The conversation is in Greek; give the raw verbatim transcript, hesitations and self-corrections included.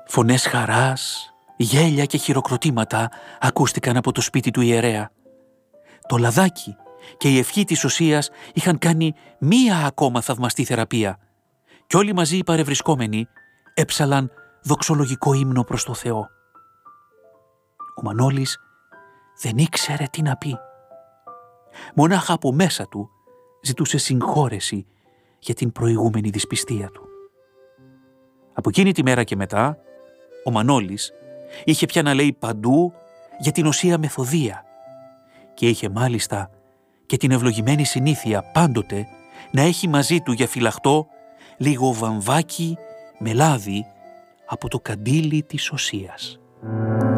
Φωνές χαράς, γέλια και χειροκροτήματα ακούστηκαν από το σπίτι του ιερέα. Το λαδάκι και η ευχή της Οσίας είχαν κάνει μία ακόμα θαυμαστή θεραπεία κι όλοι μαζί οι παρευρισκόμενοι έψαλαν δοξολογικό ύμνο προς το Θεό. Ο Μανώλης δεν ήξερε τι να πει. Μονάχα από μέσα του ζητούσε συγχώρεση για την προηγούμενη δυσπιστία του. Από εκείνη τη μέρα και μετά, ο Μανώλης είχε πια να λέει παντού για την Οσία Μεθοδία και είχε μάλιστα και την ευλογημένη συνήθεια πάντοτε να έχει μαζί του για φυλαχτό λίγο βαμβάκι με λάδι από το καντήλι της Οσίας.